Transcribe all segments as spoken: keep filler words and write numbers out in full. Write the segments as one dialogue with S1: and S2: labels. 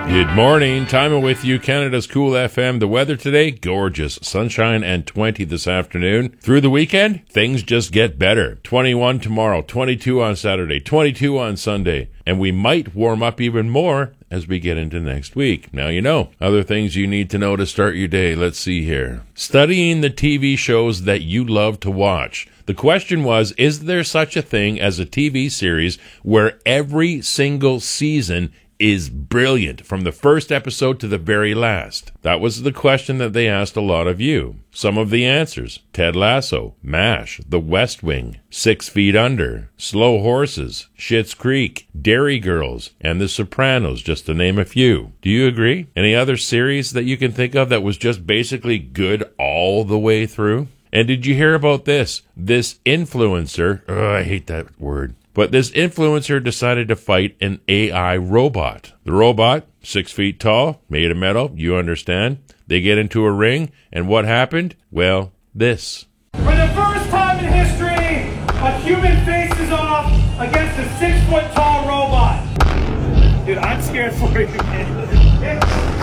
S1: Good morning. Time with you, Canada's Cool F M. The weather today, gorgeous. Sunshine and twenty this afternoon. Through the weekend, things just get better. twenty-one tomorrow, twenty-two on Saturday, twenty-two on Sunday. And we might warm up even more as we get into next week. Now you know. Other things you need to know to start your day. Let's see here. Studying the T V shows that you love to watch. The question was, is there such a thing as a T V series where every single season is brilliant from the first episode to the very last? That was the question that they asked a lot of you. Some of the answers: Ted Lasso, MASH, The West Wing, Six Feet Under, Slow Horses, Schitt's Creek, Dairy Girls, and The Sopranos, just to name a few. Do you agree? Any other series that you can think of that was just basically good all the way through? And did you hear about this? This influencer, oh, I hate that word, but this influencer decided to fight an A I robot. The robot, six feet tall, made of metal, you understand. They get into a ring, and what happened? Well, this.
S2: For the first time in history, a human faces off against a six-foot-tall robot. Dude, I'm scared for you, man.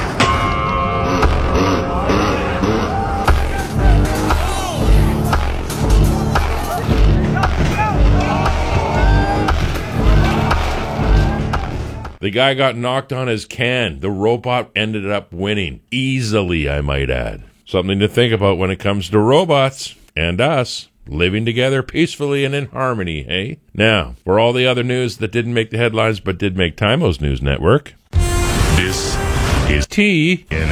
S1: The guy got knocked on his can. The robot ended up winning. Easily, I might add. Something to think about when it comes to robots and us living together peacefully and in harmony, hey? Now, for all the other news that didn't make the headlines but did make Timo's News Network, this is T N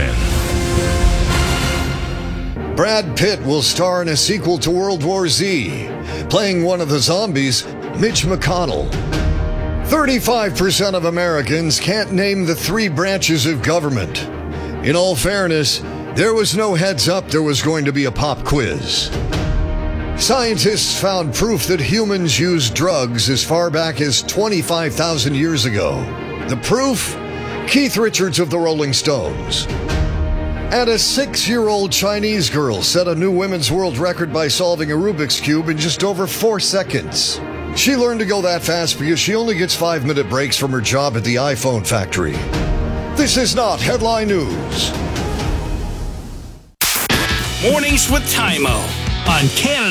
S1: N.
S3: Brad Pitt will star in a sequel to World War Z, playing one of the zombies, Mitch McConnell. thirty-five percent of Americans can't name the three branches of government. In all fairness, there was no heads up there was going to be a pop quiz. Scientists found proof that humans used drugs as far back as twenty-five thousand years ago. The proof? Keith Richards of the Rolling Stones. And a six-year-old Chinese girl set a new women's world record by solving a Rubik's Cube in just over four seconds. She learned to go that fast because she only gets five-minute breaks from her job at the iPhone factory. This is not Headline News.
S4: Mornings with Timo on Canada.